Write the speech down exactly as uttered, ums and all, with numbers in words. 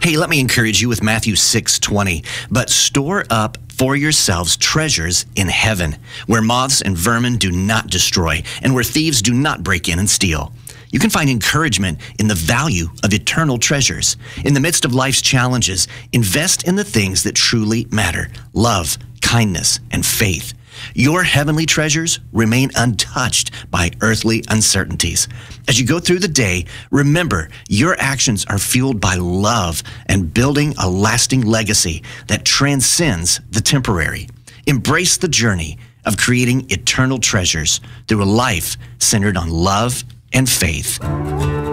Hey, let me encourage you with Matthew six twenty. But store up for yourselves treasures in heaven, where moths and vermin do not destroy, and where thieves do not break in and steal. You can find encouragement in the value of eternal treasures. In the midst of life's challenges, invest in the things that truly matter: love, kindness, and faith. Your heavenly treasures remain untouched by earthly uncertainties. As you go through the day, remember your actions are fueled by love and building a lasting legacy that transcends the temporary. Embrace the journey of creating eternal treasures through a life centered on love and faith.